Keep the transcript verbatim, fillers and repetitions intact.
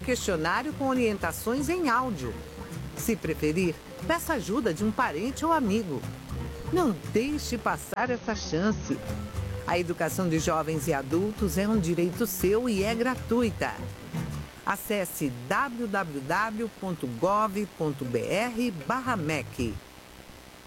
questionário com orientações em áudio. Se preferir, peça ajuda de um parente ou amigo. Não deixe passar essa chance. A educação de jovens e adultos é um direito seu e é gratuita. Acesse w w w ponto gov ponto br barra M E C.